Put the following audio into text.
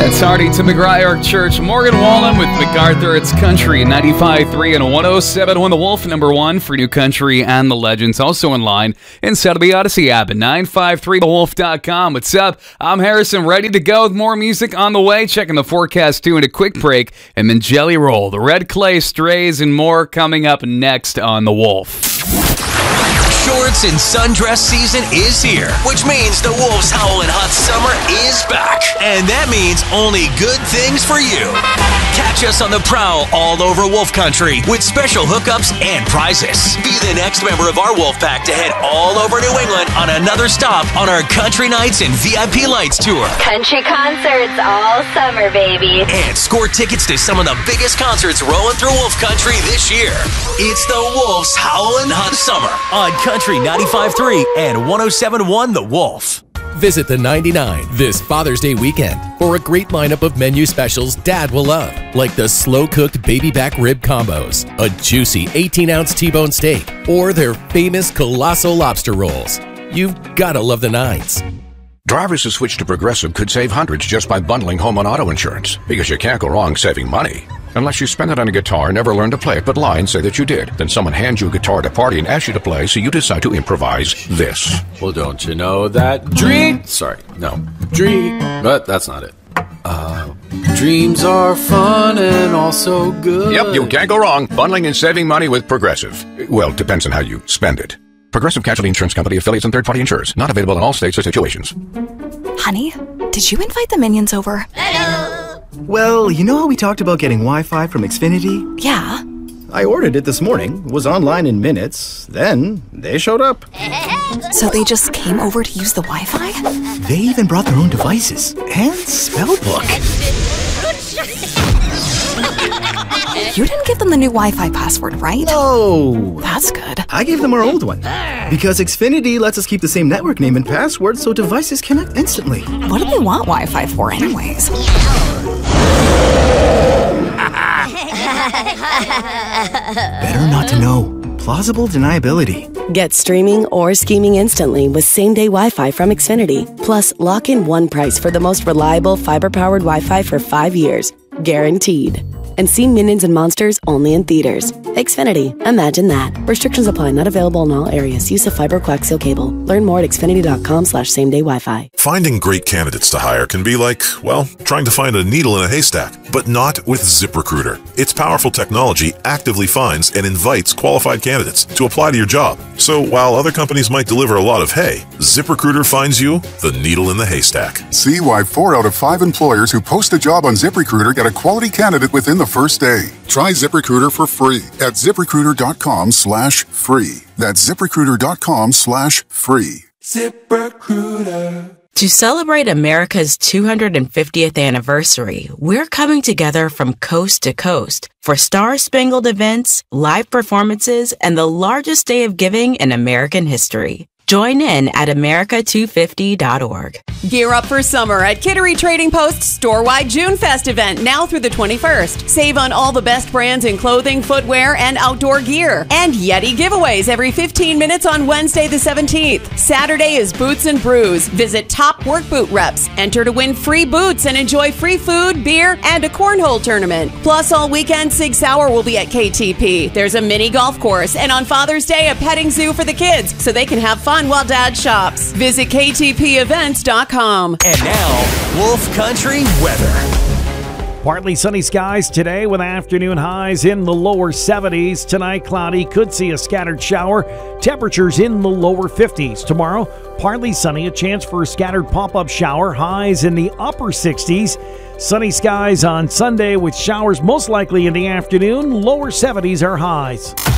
It's Hardy to McGuire Church. Morgan Wallen with MacArthur. It's Country 95.3 and 107.1 The Wolf, number one for New Country and the Legends. Also in line inside of the Odyssey app at 953thewolf.com. What's up? I'm Harrison, ready to go with more music on the way. Checking the forecast too, and a quick break, and then Jelly Roll, the Red Clay Strays, and more coming up next on The Wolf. Shorts and sundress season is here, which means the Wolf's Howlin' Hot Summer is back. And that means only good things for you. Catch us on the prowl all over Wolf Country with special hookups and prizes. Be the next member of our Wolf Pack to head all over New England on another stop on our Country Nights and VIP Lights tour. Country concerts all summer, baby. And score tickets to some of the biggest concerts rolling through Wolf Country this year. It's the Wolf's Howlin' Hot Summer on Country 95.3 and 107.1 The Wolf. Visit the 99 this Father's Day weekend for a great lineup of menu specials Dad will love, like the slow-cooked baby back rib combos, a juicy 18-ounce T-bone steak, or their famous colossal lobster rolls. You've gotta love the 9s. Drivers who switch to Progressive could save hundreds just by bundling home and auto insurance, because you can't go wrong saving money. Unless you spend it on a guitar, never learn to play it, but lie and say that you did. Then someone hands you a guitar at a party and asks you to play, so you decide to improvise this. Well, don't you know that but that's not it. Dreams are fun and also good. Yep, you can't go wrong bundling and saving money with Progressive. Well, depends on how you spend it. Progressive Casualty Insurance Company, affiliates, and third-party insurers. Not available in all states or situations. Honey, did you invite the minions over? Hello! Well, you know how we talked about getting Wi-Fi from Xfinity? Yeah. I ordered it this morning, was online in minutes, then they showed up. So they just came over to use the Wi-Fi? They even brought their own devices and spellbook. You didn't give them the new Wi-Fi password, right? No. That's good. I gave them our old one. Because Xfinity lets us keep the same network name and password so devices connect instantly. What do they want Wi-Fi for anyways? Better not to know. Plausible deniability. Get streaming or scheming instantly with same-day Wi-Fi from Xfinity. Plus, lock in one price for the most reliable fiber-powered Wi-Fi for 5 years. Guaranteed. And see Minions and Monsters only in theaters. Xfinity. Imagine that. Restrictions apply. Not available in all areas. Use of fiber coaxial cable. Learn more at xfinity.com/same-day Wi-Fi. Finding great candidates to hire can be like, well, trying to find a needle in a haystack, but not with ZipRecruiter. Its powerful technology actively finds and invites qualified candidates to apply to your job. So while other companies might deliver a lot of hay, ZipRecruiter finds you the needle in the haystack. See why 4 out of 5 employers who post a job on ZipRecruiter get a quality candidate within the first day. Try ZipRecruiter for free at ZipRecruiter.com/free. That's ZipRecruiter.com/free. ZipRecruiter. To celebrate America's 250th anniversary, we're coming together from coast to coast for star-spangled events, live performances, and the largest day of giving in American history. Join in at America250.org. Gear up for summer at Kittery Trading Post's store-wide June Fest event now through the 21st. Save on all the best brands in clothing, footwear, and outdoor gear. And Yeti giveaways every 15 minutes on Wednesday the 17th. Saturday is Boots and Brews. Visit top work boot reps. Enter to win free boots and enjoy free food, beer, and a cornhole tournament. Plus, all weekend, Sig Sauer will be at KTP. There's a mini golf course. And on Father's Day, a petting zoo for the kids so they can have fun while Dad shops. Visit ktpevents.com. And now, Wolf Country weather. Partly sunny skies today with afternoon highs in the lower 70s. Tonight, cloudy, could see a scattered shower. Temperatures in the lower 50s. Tomorrow, partly sunny, a chance for a scattered pop-up shower. Highs in the upper 60s. Sunny skies on Sunday with showers most likely in the afternoon. Lower 70s are highs.